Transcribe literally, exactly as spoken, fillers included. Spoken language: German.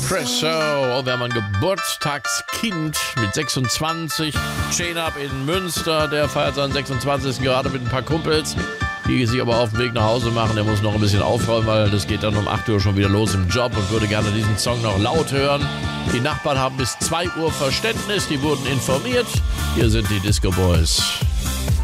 Presso, oh, wir haben ein Geburtstagskind mit sechsundzwanzig. Chain Up in Münster, der feiert seinen sechsundzwanzigsten gerade mit ein paar Kumpels, die sich aber auf dem Weg nach Hause machen. Der muss noch ein bisschen aufräumen, weil das geht dann um acht Uhr schon wieder los im Job und würde gerne diesen Song noch laut hören. Die Nachbarn haben bis zwei Uhr Verständnis, die wurden informiert. Hier sind die Disco Boys.